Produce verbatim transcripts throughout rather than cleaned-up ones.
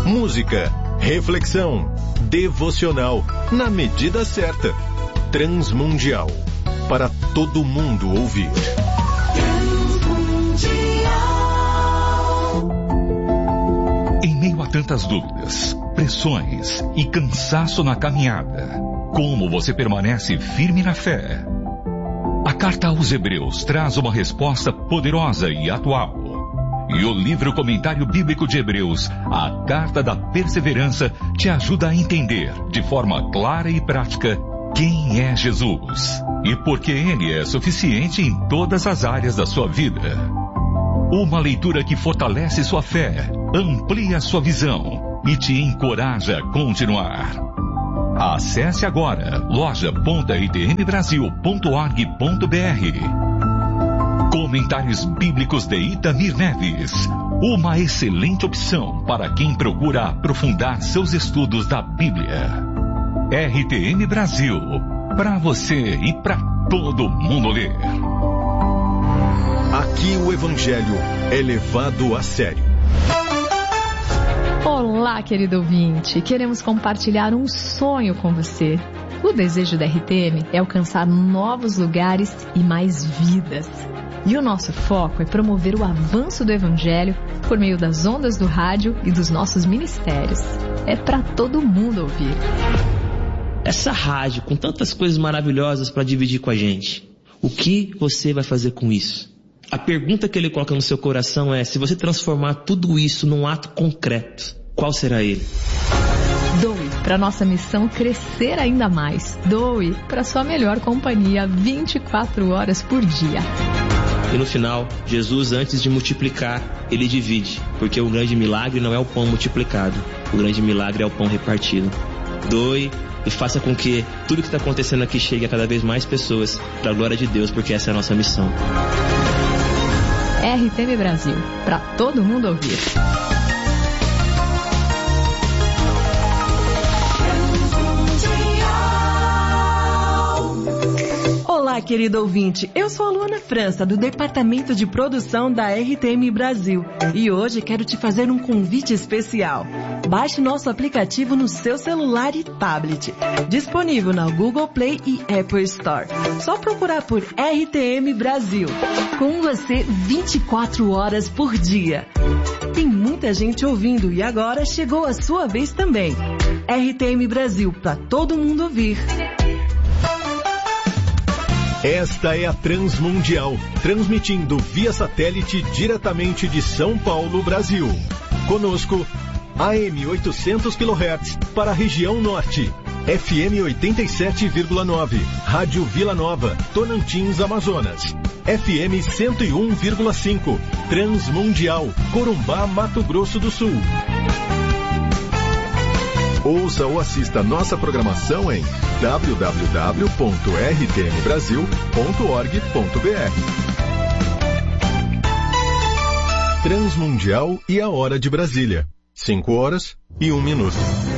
música, reflexão, devocional, na medida certa. Transmundial, para todo mundo ouvir. Em meio a tantas dúvidas, pressões e cansaço na caminhada, como você permanece firme na fé? A carta aos Hebreus traz uma resposta poderosa e atual. E o livro Comentário Bíblico de Hebreus, a Carta da Perseverança, te ajuda a entender, de forma clara e prática, quem é Jesus e por que Ele é suficiente em todas as áreas da sua vida. Uma leitura que fortalece sua fé, amplia sua visão e te encoraja a continuar. Acesse agora loja ponto r t m brasil ponto org ponto b r. Comentários Bíblicos de Itamir Neves. Uma excelente opção para quem procura aprofundar seus estudos da Bíblia. R T M Brasil. Para você e para todo mundo ler. Aqui o Evangelho é levado a sério. Olá, querido ouvinte. Queremos compartilhar um sonho com você. O desejo da R T M é alcançar novos lugares e mais vidas. E o nosso foco é promover o avanço do Evangelho por meio das ondas do rádio e dos nossos ministérios. É para todo mundo ouvir. Essa rádio com tantas coisas maravilhosas para dividir com a gente, o que você vai fazer com isso? A pergunta que ele coloca no seu coração é: se você transformar tudo isso num ato concreto, qual será ele? Doe para nossa missão crescer ainda mais. Doe para sua melhor companhia vinte e quatro horas por dia. E no final, Jesus, antes de multiplicar, ele divide, porque o grande milagre não é o pão multiplicado, o grande milagre é o pão repartido. Doe e faça com que tudo que está acontecendo aqui chegue a cada vez mais pessoas, para a glória de Deus, porque essa é a nossa missão. R T M Brasil, para todo mundo ouvir. Olá, querido ouvinte, eu sou a Luana França, do Departamento de Produção da R T M Brasil. E hoje quero te fazer um convite especial. Baixe nosso aplicativo no seu celular e tablet. Disponível na Google Play e Apple Store. Só procurar por R T M Brasil. Com você vinte e quatro horas por dia. Tem muita gente ouvindo e agora chegou a sua vez também. R T M Brasil, para todo mundo ouvir. Esta é a Transmundial, transmitindo via satélite diretamente de São Paulo, Brasil. Conosco, A M oitocentos quilohertz para a região norte, F M oitenta e sete vírgula nove, Rádio Vila Nova, Tocantins, Amazonas, F M cento e um vírgula cinco, Transmundial, Corumbá, Mato Grosso do Sul. Ouça ou assista nossa programação em w w w ponto r t m brasil ponto org ponto b r. Transmundial e a hora de Brasília. cinco horas e um minuto.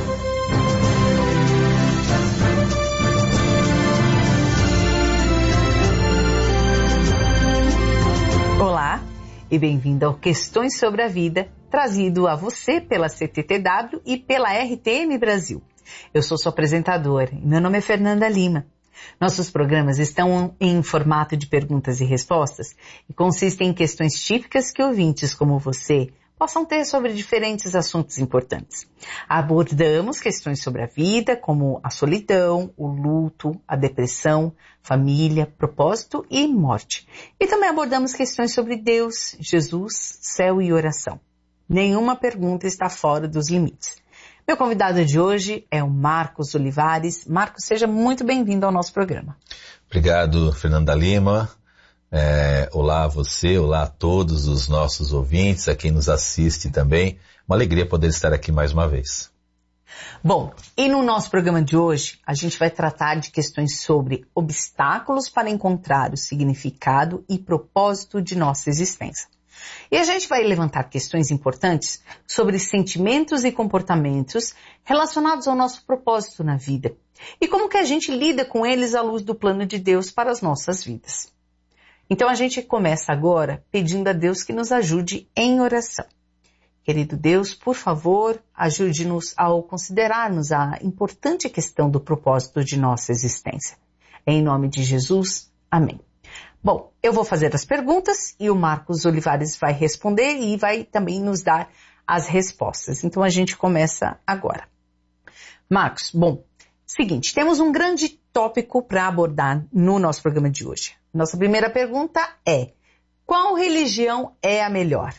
Olá e bem-vindo ao Questões sobre a Vida, trazido a você pela C T T W e pela R T M Brasil. Eu sou sua apresentadora e meu nome é Fernanda Lima. Nossos programas estão em formato de perguntas e respostas e consistem em questões típicas que ouvintes como você possam ter sobre diferentes assuntos importantes. Abordamos questões sobre a vida, como a solidão, o luto, a depressão, família, propósito e morte. E também abordamos questões sobre Deus, Jesus, céu e oração. Nenhuma pergunta está fora dos limites. Meu convidado de hoje é o Marcos Olivares. Marcos, seja muito bem-vindo ao nosso programa. Obrigado, Fernanda Lima. É, olá a você, olá a todos os nossos ouvintes, a quem nos assiste também. Uma alegria poder estar aqui mais uma vez. Bom, e no nosso programa de hoje, a gente vai tratar de questões sobre obstáculos para encontrar o significado e propósito de nossa existência. E a gente vai levantar questões importantes sobre sentimentos e comportamentos relacionados ao nosso propósito na vida e como que a gente lida com eles à luz do plano de Deus para as nossas vidas. Então a gente começa agora pedindo a Deus que nos ajude em oração. Querido Deus, por favor, ajude-nos ao considerarmos a importante questão do propósito de nossa existência. Em nome de Jesus, amém. Bom, eu vou fazer as perguntas e o Marcos Olivares vai responder e vai também nos dar as respostas. Então a gente começa agora. Marcos, bom, seguinte, temos um grande tópico para abordar no nosso programa de hoje. Nossa primeira pergunta é: qual religião é a melhor?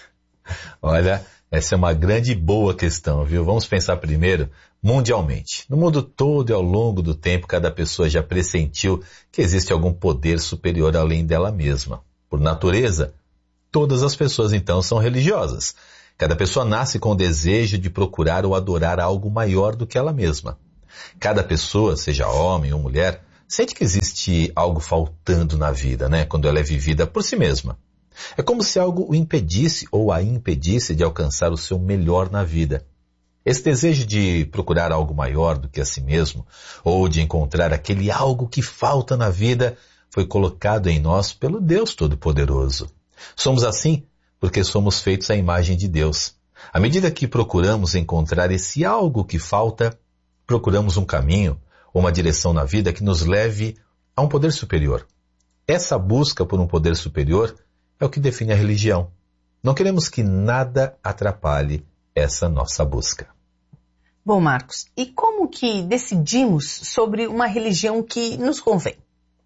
Olha, essa é uma grande e boa questão, viu? Vamos pensar primeiro mundialmente. No mundo todo e ao longo do tempo, cada pessoa já pressentiu que existe algum poder superior além dela mesma. Por natureza, todas as pessoas então são religiosas. Cada pessoa nasce com o desejo de procurar ou adorar algo maior do que ela mesma. Cada pessoa, seja homem ou mulher, sente que existe algo faltando na vida, né? Quando ela é vivida por si mesma. É como se algo o impedisse ou a impedisse de alcançar o seu melhor na vida. Esse desejo de procurar algo maior do que a si mesmo, ou de encontrar aquele algo que falta na vida, foi colocado em nós pelo Deus Todo-Poderoso. Somos assim porque somos feitos à imagem de Deus. À medida que procuramos encontrar esse algo que falta, procuramos um caminho ou uma direção na vida que nos leve a um poder superior. Essa busca por um poder superior é o que define a religião. Não queremos que nada atrapalhe essa nossa busca. Bom, Marcos, e como que decidimos sobre uma religião que nos convém?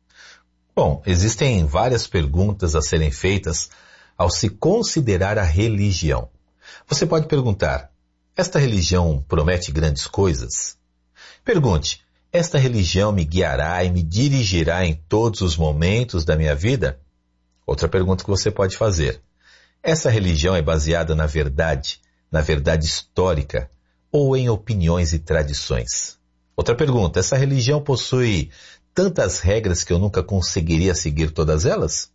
Bom, existem várias perguntas a serem feitas ao se considerar a religião. Você pode perguntar: esta religião promete grandes coisas? Pergunte: esta religião me guiará e me dirigirá em todos os momentos da minha vida? Outra pergunta que você pode fazer: essa religião é baseada na verdade, na verdade histórica, ou em opiniões e tradições? Outra pergunta: essa religião possui tantas regras que eu nunca conseguiria seguir todas elas?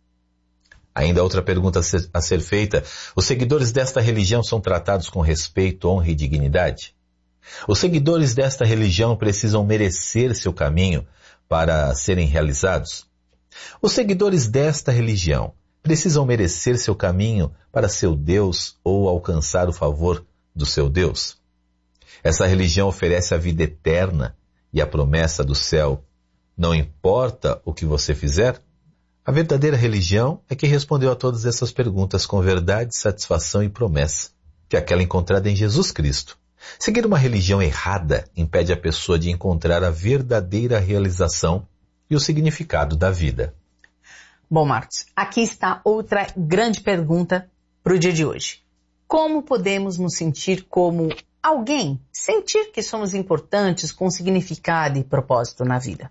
Ainda outra pergunta a ser, a ser feita: os seguidores desta religião são tratados com respeito, honra e dignidade? Os seguidores desta religião precisam merecer seu caminho para serem realizados? Os seguidores desta religião precisam merecer seu caminho para seu Deus ou alcançar o favor do seu Deus? Essa religião oferece a vida eterna e a promessa do céu. Não importa o que você fizer? A verdadeira religião é que respondeu a todas essas perguntas com verdade, satisfação e promessa, que é aquela encontrada em Jesus Cristo. Seguir uma religião errada impede a pessoa de encontrar a verdadeira realização e o significado da vida. Bom, Marcos, aqui está outra grande pergunta para o dia de hoje. Como podemos nos sentir como alguém? Sentir que somos importantes, com significado e propósito na vida?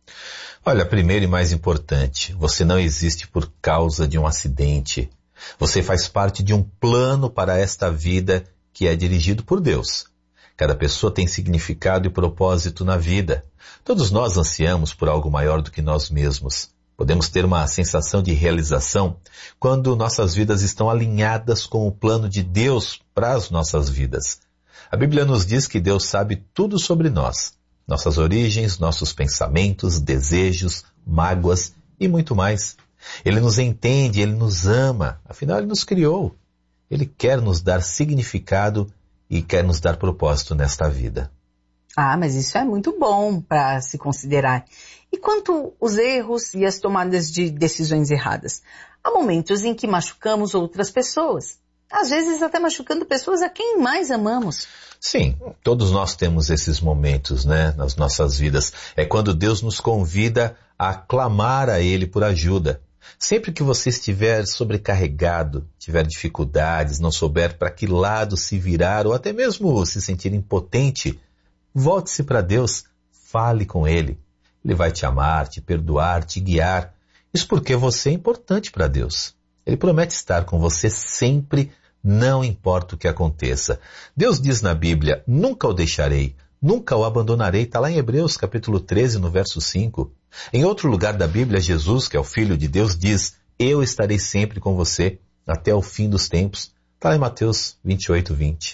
Olha, primeiro e mais importante, você não existe por causa de um acidente. Você faz parte de um plano para esta vida que é dirigido por Deus. Cada pessoa tem significado e propósito na vida. Todos nós ansiamos por algo maior do que nós mesmos. Podemos ter uma sensação de realização quando nossas vidas estão alinhadas com o plano de Deus para as nossas vidas. A Bíblia nos diz que Deus sabe tudo sobre nós, nossas origens, nossos pensamentos, desejos, mágoas e muito mais. Ele nos entende, Ele nos ama, afinal Ele nos criou. Ele quer nos dar significado e quer nos dar propósito nesta vida. Ah, mas isso é muito bom para se considerar. E quanto aos erros e as tomadas de decisões erradas? Há momentos em que machucamos outras pessoas. Às vezes até machucando pessoas a quem mais amamos. Sim, todos nós temos esses momentos, né, nas nossas vidas. É quando Deus nos convida a clamar a Ele por ajuda. Sempre que você estiver sobrecarregado, tiver dificuldades, não souber para que lado se virar ou até mesmo se sentir impotente, volte-se para Deus, fale com Ele. Ele vai te amar, te perdoar, te guiar. Isso porque você é importante para Deus. Ele promete estar com você sempre, não importa o que aconteça. Deus diz na Bíblia: nunca o deixarei, nunca o abandonarei. Está lá em Hebreus capítulo treze, no verso cinco. Em outro lugar da Bíblia, Jesus, que é o Filho de Deus, diz: eu estarei sempre com você até o fim dos tempos. Está lá em Mateus vinte e oito, vinte.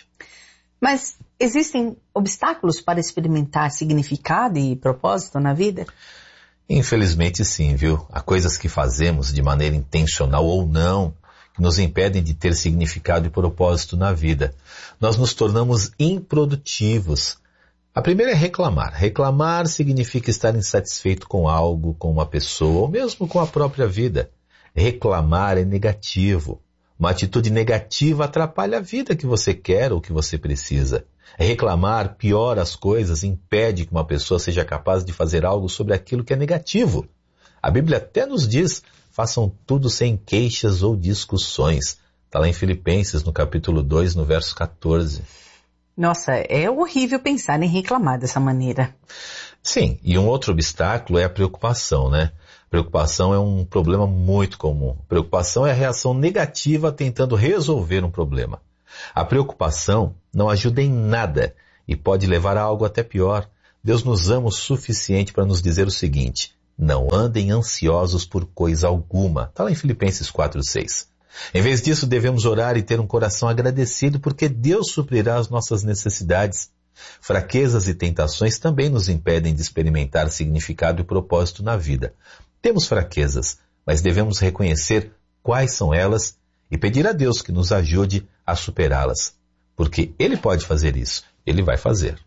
Mas existem obstáculos para experimentar significado e propósito na vida? Infelizmente sim, viu? Há coisas que fazemos de maneira intencional ou não, que nos impedem de ter significado e propósito na vida. Nós nos tornamos improdutivos. A primeira é reclamar. Reclamar significa estar insatisfeito com algo, com uma pessoa, ou mesmo com a própria vida. Reclamar é negativo. Uma atitude negativa atrapalha a vida que você quer ou que você precisa. Reclamar piora as coisas, impede que uma pessoa seja capaz de fazer algo sobre aquilo que é negativo. A Bíblia até nos diz, façam tudo sem queixas ou discussões. Está lá em Filipenses, no capítulo dois, no verso quatorze. Nossa, é horrível pensar em reclamar dessa maneira. Sim, e um outro obstáculo é a preocupação, né? Preocupação é um problema muito comum. Preocupação é a reação negativa tentando resolver um problema. A preocupação não ajuda em nada e pode levar a algo até pior. Deus nos ama o suficiente para nos dizer o seguinte: não andem ansiosos por coisa alguma. Está lá em Filipenses quatro, seis. Em vez disso, devemos orar e ter um coração agradecido porque Deus suprirá as nossas necessidades. Fraquezas e tentações também nos impedem de experimentar significado e propósito na vida. Temos fraquezas, mas devemos reconhecer quais são elas e pedir a Deus que nos ajude a superá-las. Porque Ele pode fazer isso. Ele vai fazer.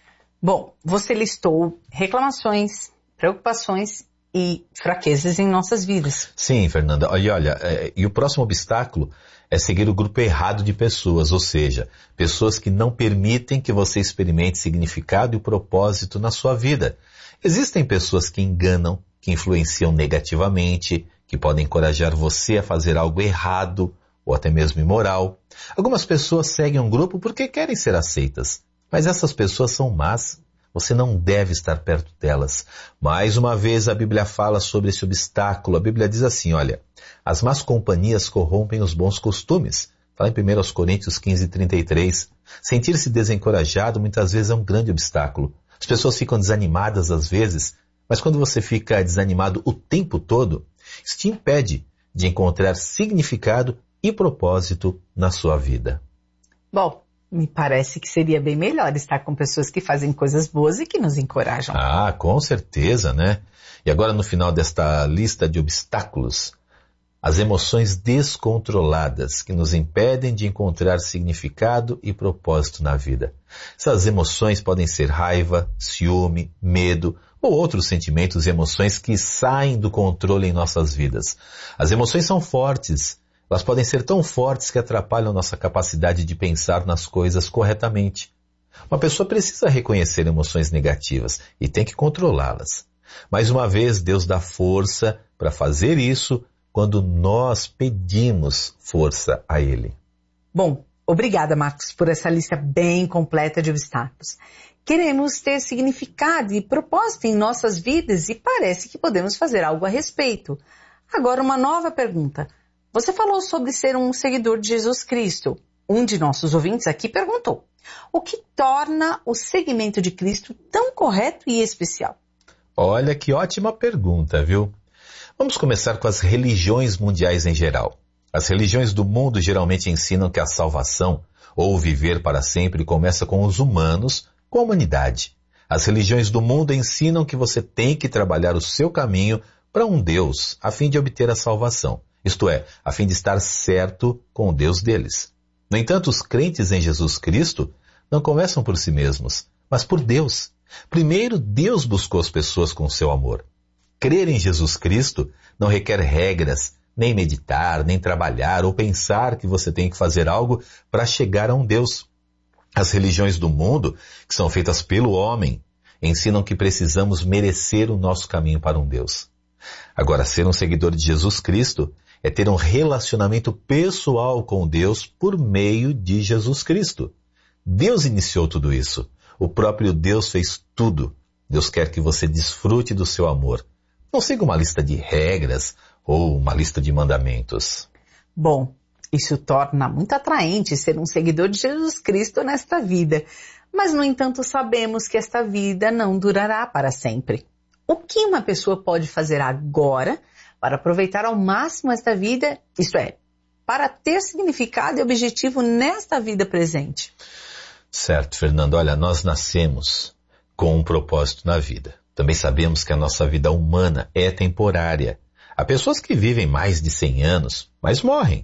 Bom, você listou reclamações, preocupações e fraquezas em nossas vidas. Sim, Fernanda. E olha, é, e o próximo obstáculo é seguir o grupo errado de pessoas, ou seja, pessoas que não permitem que você experimente significado e propósito na sua vida. Existem pessoas que enganam, que influenciam negativamente, que podem encorajar você a fazer algo errado ou até mesmo imoral. Algumas pessoas seguem um grupo porque querem ser aceitas, mas essas pessoas são más. Você não deve estar perto delas. Mais uma vez a Bíblia fala sobre esse obstáculo. A Bíblia diz assim, olha, as más companhias corrompem os bons costumes. Fala em primeira Coríntios quinze, trinta e três. Sentir-se desencorajado muitas vezes é um grande obstáculo. As pessoas ficam desanimadas às vezes, mas quando você fica desanimado o tempo todo, isso te impede de encontrar significado e propósito na sua vida. Bom, me parece que seria bem melhor estar com pessoas que fazem coisas boas e que nos encorajam. Ah, com certeza, né? E agora no final desta lista de obstáculos, as emoções descontroladas que nos impedem de encontrar significado e propósito na vida. Essas emoções podem ser raiva, ciúme, medo ou outros sentimentos e emoções que saem do controle em nossas vidas. As emoções são fortes. Elas podem ser tão fortes que atrapalham nossa capacidade de pensar nas coisas corretamente. Uma pessoa precisa reconhecer emoções negativas e tem que controlá-las. Mais uma vez, Deus dá força para fazer isso quando nós pedimos força a Ele. Bom, obrigada, Marcos, por essa lista bem completa de obstáculos. Queremos ter significado e propósito em nossas vidas e parece que podemos fazer algo a respeito. Agora, uma nova pergunta. Você falou sobre ser um seguidor de Jesus Cristo. Um de nossos ouvintes aqui perguntou: o que torna o seguimento de Cristo tão correto e especial? Olha que ótima pergunta, viu? Vamos começar com as religiões mundiais em geral. As religiões do mundo geralmente ensinam que a salvação, ou viver para sempre, começa com os humanos, com a humanidade. As religiões do mundo ensinam que você tem que trabalhar o seu caminho para um Deus, a fim de obter a salvação. Isto é, a fim de estar certo com o Deus deles. No entanto, os crentes em Jesus Cristo não começam por si mesmos, mas por Deus. Primeiro, Deus buscou as pessoas com seu amor. Crer em Jesus Cristo não requer regras, nem meditar, nem trabalhar ou pensar que você tem que fazer algo para chegar a um Deus. As religiões do mundo, que são feitas pelo homem, ensinam que precisamos merecer o nosso caminho para um Deus. Agora, ser um seguidor de Jesus Cristo é ter um relacionamento pessoal com Deus por meio de Jesus Cristo. Deus iniciou tudo isso. O próprio Deus fez tudo. Deus quer que você desfrute do seu amor. Não siga uma lista de regras ou uma lista de mandamentos. Bom, isso torna muito atraente ser um seguidor de Jesus Cristo nesta vida. Mas, no entanto, sabemos que esta vida não durará para sempre. O que uma pessoa pode fazer agora para aproveitar ao máximo esta vida, isto é, para ter significado e objetivo nesta vida presente? Certo, Fernando. Olha, nós nascemos com um propósito na vida. Também sabemos que a nossa vida humana é temporária. Há pessoas que vivem mais de cem anos, mas morrem.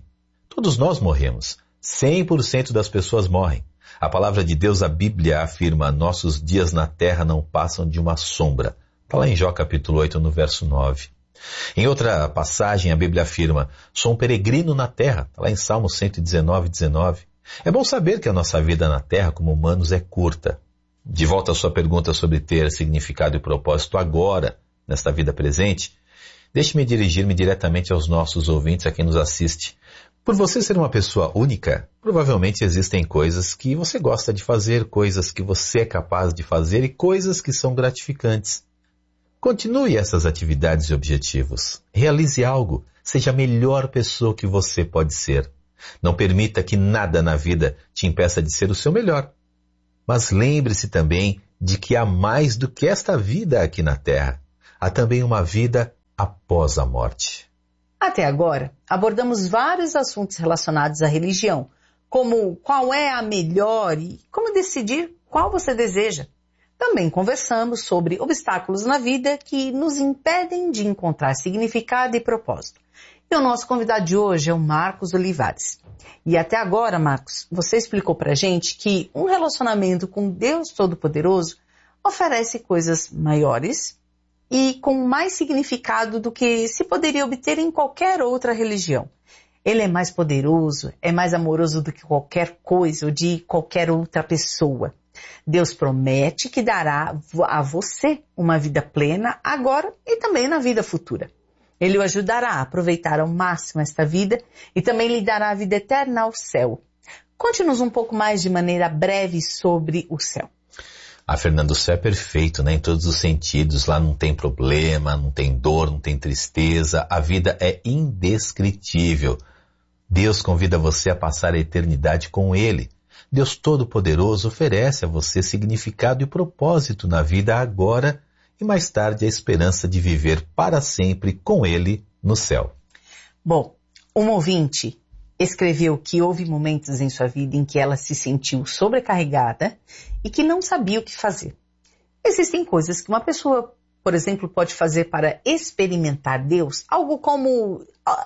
Todos nós morremos. cem por cento das pessoas morrem. A palavra de Deus, a Bíblia, afirma: nossos dias na terra não passam de uma sombra. Está lá em Jó capítulo oito, no verso nove. Em outra passagem, a Bíblia afirma: sou um peregrino na terra. Está lá em Salmo cento e dezenove, dezenove. É bom saber que a nossa vida na terra como humanos é curta. De volta à sua pergunta sobre ter significado e propósito agora, nesta vida presente, deixe-me dirigir-me diretamente aos nossos ouvintes, a quem nos assiste. Por você ser uma pessoa única, provavelmente existem coisas que você gosta de fazer, coisas que você é capaz de fazer e coisas que são gratificantes. Continue essas atividades e objetivos. Realize algo. Seja a melhor pessoa que você pode ser. Não permita que nada na vida te impeça de ser o seu melhor. Mas lembre-se também de que há mais do que esta vida aqui na Terra. Há também uma vida após a morte. Até agora, abordamos vários assuntos relacionados à religião, como qual é a melhor e como decidir qual você deseja. Também conversamos sobre obstáculos na vida que nos impedem de encontrar significado e propósito. E o nosso convidado de hoje é o Marcos Olivares. E até agora, Marcos, você explicou pra gente que um relacionamento com Deus Todo-Poderoso oferece coisas maiores e com mais significado do que se poderia obter em qualquer outra religião. Ele é mais poderoso, é mais amoroso do que qualquer coisa ou de qualquer outra pessoa. Deus promete que dará a você uma vida plena agora e também na vida futura. Ele o ajudará a aproveitar ao máximo esta vida e também lhe dará a vida eterna ao céu. Conte-nos um pouco mais de maneira breve sobre o céu. Ah, Fernando, o céu é perfeito, né? Em todos os sentidos. Lá não tem problema, não tem dor, não tem tristeza. A vida é indescritível. Deus convida você a passar a eternidade com Ele. Deus Todo-Poderoso oferece a você significado e propósito na vida agora e mais tarde a esperança de viver para sempre com Ele no céu. Bom, um ouvinte escreveu que houve momentos em sua vida em que ela se sentiu sobrecarregada e que não sabia o que fazer. Existem coisas que uma pessoa, por exemplo, pode fazer para experimentar Deus, algo como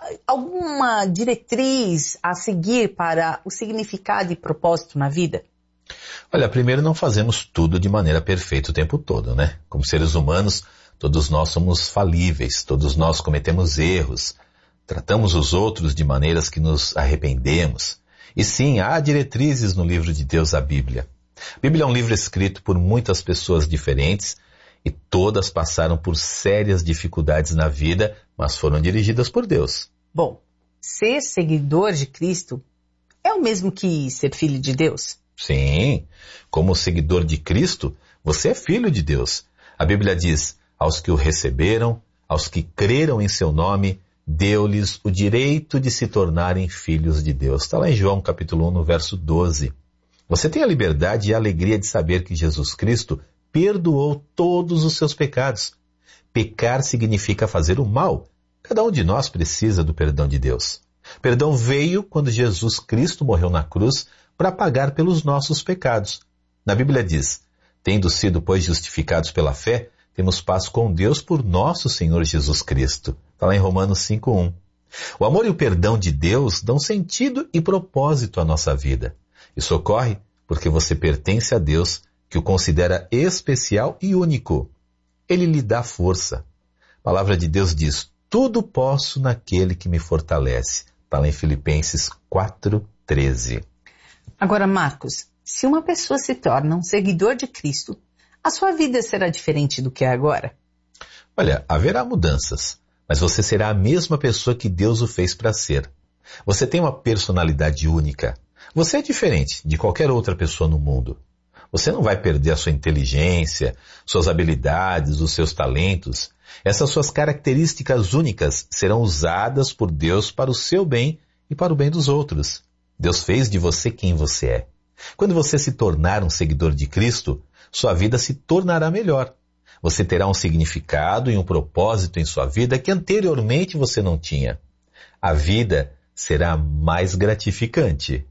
alguma diretriz a seguir para o significado e propósito na vida? Olha, primeiro, não fazemos tudo de maneira perfeita o tempo todo, né? Como seres humanos, todos nós somos falíveis, todos nós cometemos erros, tratamos os outros de maneiras que nos arrependemos. E sim, há diretrizes no livro de Deus, a Bíblia. A Bíblia é um livro escrito por muitas pessoas diferentes e todas passaram por sérias dificuldades na vida, mas foram dirigidas por Deus. Bom, ser seguidor de Cristo é o mesmo que ser filho de Deus? Sim, como seguidor de Cristo, você é filho de Deus. A Bíblia diz: aos que o receberam, aos que creram em seu nome, deu-lhes o direito de se tornarem filhos de Deus. Está lá em João capítulo um, no verso doze. Você tem a liberdade e a alegria de saber que Jesus Cristo perdoou todos os seus pecados. Pecar significa fazer o mal. Cada um de nós precisa do perdão de Deus. Perdão veio quando Jesus Cristo morreu na cruz para pagar pelos nossos pecados. Na Bíblia diz: tendo sido, pois, justificados pela fé, temos paz com Deus por nosso Senhor Jesus Cristo. Está lá em Romanos cinco, um. O amor e o perdão de Deus dão sentido e propósito à nossa vida. Isso ocorre porque você pertence a Deus, que o considera especial e único. Ele lhe dá força. A palavra de Deus diz: tudo posso naquele que me fortalece. Está lá em Filipenses quatro, treze. Agora, Marcos, se uma pessoa se torna um seguidor de Cristo, a sua vida será diferente do que é agora? Olha, haverá mudanças, mas você será a mesma pessoa que Deus o fez para ser. Você tem uma personalidade única. Você é diferente de qualquer outra pessoa no mundo. Você não vai perder a sua inteligência, suas habilidades, os seus talentos. Essas suas características únicas serão usadas por Deus para o seu bem e para o bem dos outros. Deus fez de você quem você é. Quando você se tornar um seguidor de Cristo, sua vida se tornará melhor. Você terá um significado e um propósito em sua vida que anteriormente você não tinha. A vida será mais gratificante.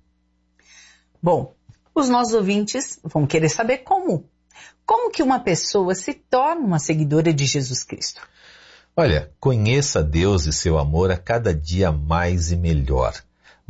Bom, os nossos ouvintes vão querer saber como. Como que uma pessoa se torna uma seguidora de Jesus Cristo? Olha, conheça Deus e seu amor a cada dia mais e melhor.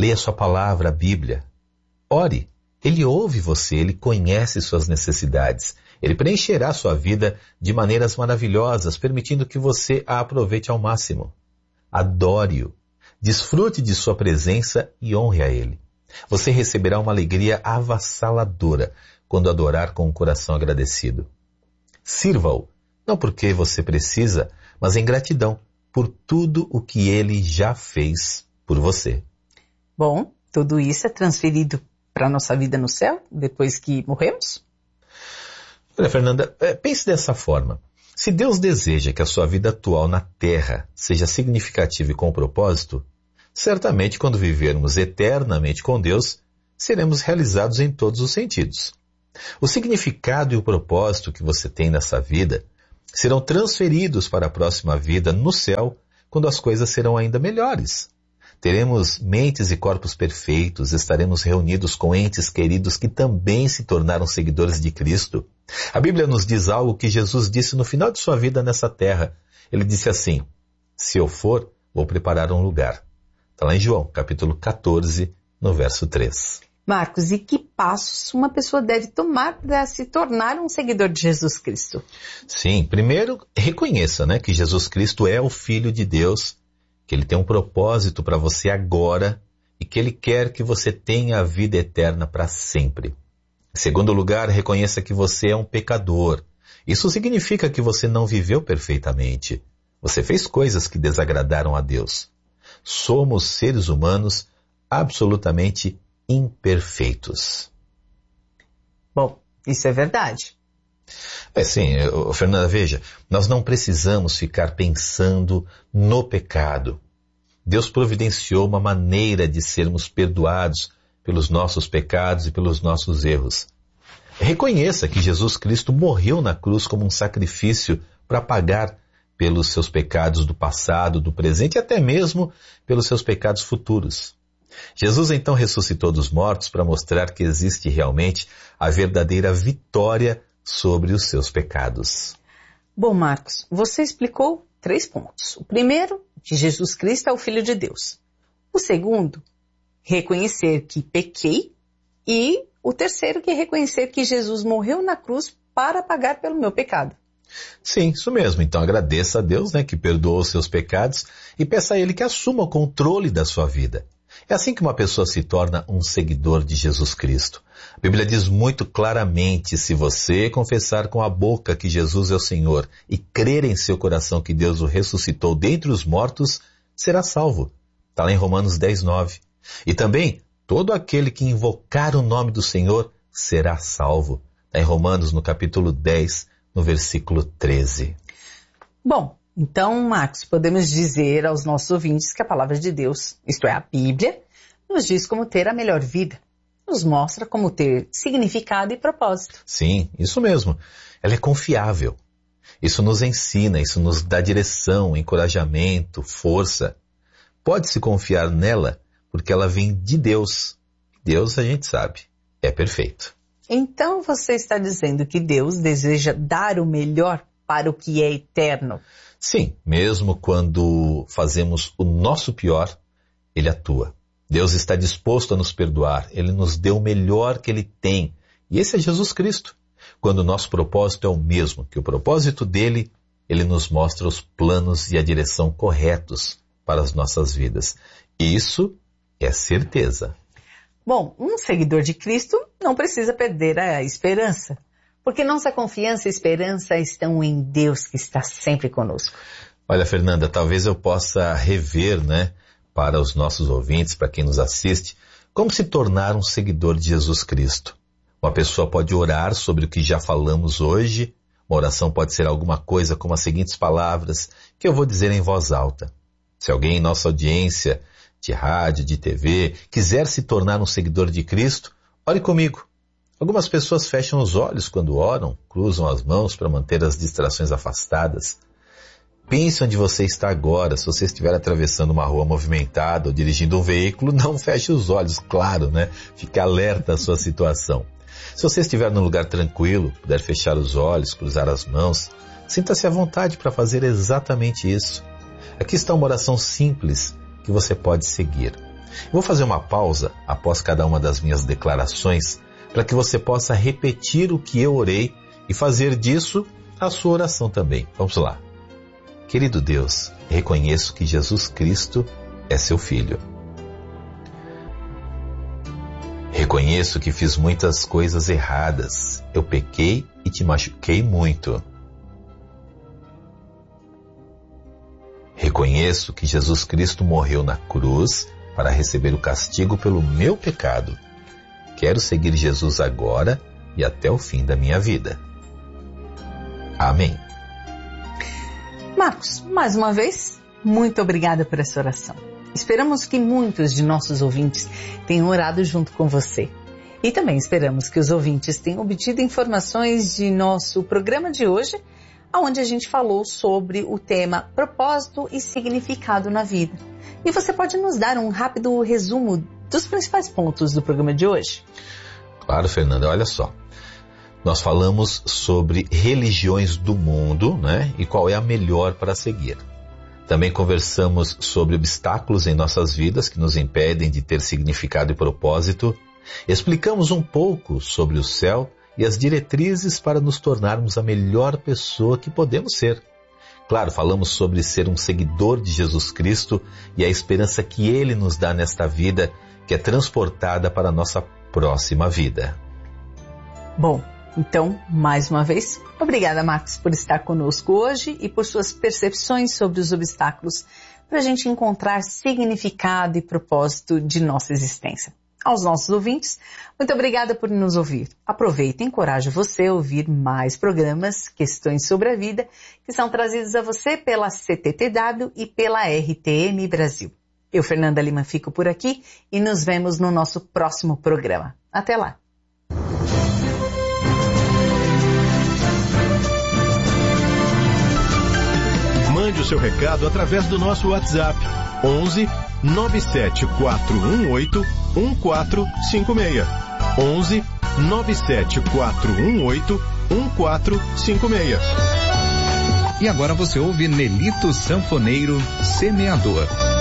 Leia sua palavra, a Bíblia. Ore. Ele ouve você, ele conhece suas necessidades. Ele preencherá sua vida de maneiras maravilhosas, permitindo que você a aproveite ao máximo. Adore-o. Desfrute de sua presença e honre a ele. Você receberá uma alegria avassaladora quando adorar com um coração agradecido. Sirva-o, não porque você precisa, mas em gratidão por tudo o que ele já fez por você. Bom, tudo isso é transferido para a nossa vida no céu, depois que morremos? Olha, Fernanda, pense dessa forma. Se Deus deseja que a sua vida atual na Terra seja significativa e com propósito, certamente quando vivermos eternamente com Deus, seremos realizados em todos os sentidos. O significado e o propósito que você tem nessa vida serão transferidos para a próxima vida no céu, quando as coisas serão ainda melhores. Teremos mentes e corpos perfeitos, estaremos reunidos com entes queridos que também se tornaram seguidores de Cristo. A Bíblia nos diz algo que Jesus disse no final de sua vida nessa terra. Ele disse assim: se eu for, vou preparar um lugar. Está lá em João, capítulo quatorze, no verso três. Marcos, e que passos uma pessoa deve tomar para se tornar um seguidor de Jesus Cristo? Sim, primeiro reconheça, né, que Jesus Cristo é o Filho de Deus, que Ele tem um propósito para você agora e que Ele quer que você tenha a vida eterna para sempre. Em segundo lugar, reconheça que você é um pecador. Isso significa que você não viveu perfeitamente. Você fez coisas que desagradaram a Deus. Somos seres humanos absolutamente imperfeitos. Bom, isso é verdade. É sim, Fernanda, veja, nós não precisamos ficar pensando no pecado. Deus providenciou uma maneira de sermos perdoados pelos nossos pecados e pelos nossos erros. Reconheça que Jesus Cristo morreu na cruz como um sacrifício para pagar pelos seus pecados do passado, do presente e até mesmo pelos seus pecados futuros. Jesus então ressuscitou dos mortos para mostrar que existe realmente a verdadeira vitória sobre os seus pecados. Bom, Marcos, você explicou três pontos. O primeiro, que Jesus Cristo é o Filho de Deus. O segundo, reconhecer que pequei. E o terceiro, que é reconhecer que Jesus morreu na cruz para pagar pelo meu pecado. Sim, isso mesmo. Então agradeça a Deus, né, que perdoou os seus pecados e peça a Ele que assuma o controle da sua vida. É assim que uma pessoa se torna um seguidor de Jesus Cristo. A Bíblia diz muito claramente: se você confessar com a boca que Jesus é o Senhor e crer em seu coração que Deus o ressuscitou dentre os mortos, será salvo. Está lá em Romanos dez, nove. E também, todo aquele que invocar o nome do Senhor será salvo. Está em Romanos, no capítulo dez, no versículo treze. Bom, então, Marcos, podemos dizer aos nossos ouvintes que a palavra de Deus, isto é, a Bíblia, nos diz como ter a melhor vida. Nos mostra como ter significado e propósito. Sim, isso mesmo. Ela é confiável. Isso nos ensina, isso nos dá direção, encorajamento, força. Pode-se confiar nela porque ela vem de Deus. Deus, a gente sabe, é perfeito. Então você está dizendo que Deus deseja dar o melhor para o que é eterno? Sim, mesmo quando fazemos o nosso pior, Ele atua. Deus está disposto a nos perdoar. Ele nos deu o melhor que Ele tem. E esse é Jesus Cristo. Quando o nosso propósito é o mesmo que o propósito dele, Ele nos mostra os planos e a direção corretos para as nossas vidas. Isso é certeza. Bom, um seguidor de Cristo não precisa perder a esperança, porque nossa confiança e esperança estão em Deus, que está sempre conosco. Olha, Fernanda, talvez eu possa rever, né, para os nossos ouvintes, para quem nos assiste, como se tornar um seguidor de Jesus Cristo. Uma pessoa pode orar sobre o que já falamos hoje. Uma oração pode ser alguma coisa como as seguintes palavras, que eu vou dizer em voz alta. Se alguém em nossa audiência, de rádio, de T V, quiser se tornar um seguidor de Cristo, ore comigo. Algumas pessoas fecham os olhos quando oram, cruzam as mãos para manter as distrações afastadas. Pense onde você está agora. Se você estiver atravessando uma rua movimentada ou dirigindo um veículo, não feche os olhos, claro, né? Fique alerta à sua situação. Se você estiver num lugar tranquilo, puder fechar os olhos, cruzar as mãos, sinta-se à vontade para fazer exatamente isso. Aqui está uma oração simples que você pode seguir. Vou fazer uma pausa após cada uma das minhas declarações para que você possa repetir o que eu orei e fazer disso a sua oração também. Vamos lá. Querido Deus, reconheço que Jesus Cristo é seu Filho. Reconheço que fiz muitas coisas erradas. Eu pequei e te machuquei muito. Reconheço que Jesus Cristo morreu na cruz para receber o castigo pelo meu pecado. Quero seguir Jesus agora e até o fim da minha vida. Amém. Marcos, mais uma vez, muito obrigada por essa oração. Esperamos que muitos de nossos ouvintes tenham orado junto com você. E também esperamos que os ouvintes tenham obtido informações de nosso programa de hoje, onde a gente falou sobre o tema propósito e significado na vida. E você pode nos dar um rápido resumo dos principais pontos do programa de hoje? Claro, Fernanda, olha só. Nós falamos sobre religiões do mundo, né? E qual é a melhor para seguir. Também conversamos sobre obstáculos em nossas vidas que nos impedem de ter significado e propósito. Explicamos um pouco sobre o céu e as diretrizes para nos tornarmos a melhor pessoa que podemos ser. Claro, falamos sobre ser um seguidor de Jesus Cristo e a esperança que Ele nos dá nesta vida, que é transportada para a nossa próxima vida. Bom, então, mais uma vez, obrigada, Marcos, por estar conosco hoje e por suas percepções sobre os obstáculos para a gente encontrar significado e propósito de nossa existência. Aos nossos ouvintes, muito obrigada por nos ouvir. Aproveita e encoraje você a ouvir mais programas, Questões sobre a Vida, que são trazidos a você pela C T T W e pela R T M Brasil. Eu, Fernanda Lima, fico por aqui e nos vemos no nosso próximo programa. Até lá! Mande o seu recado através do nosso WhatsApp onze nove sete quatro um oito um quatro cinco seis. onze nove sete quatro um oito um quatro cinco seis. E agora você ouve Nelito Sanfoneiro, Semeador.